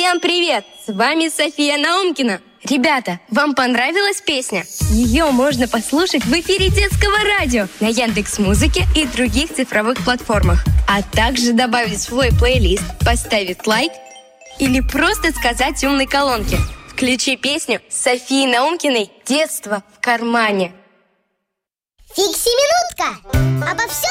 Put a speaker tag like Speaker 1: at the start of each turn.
Speaker 1: Всем привет! С вами София Наумкина. Ребята, вам понравилась песня? Ее можно послушать в эфире детского радио на Яндекс.Музыке и других цифровых платформах. А также добавить в свой плейлист, поставить лайк или просто сказать умной колонке: включи песню Софии Наумкиной «Детство в кармане».
Speaker 2: Фикси-минутка! Обо всем